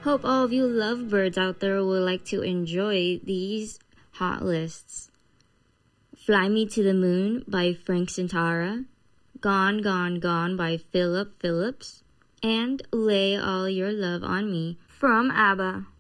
Hope all of you lovebirds out there will like to enjoy these hot lists. Fly Me to the Moon by Frank Sinatra, Gone, Gone, Gone by Philip Phillips, and Lay All Your Love on Me from ABBA.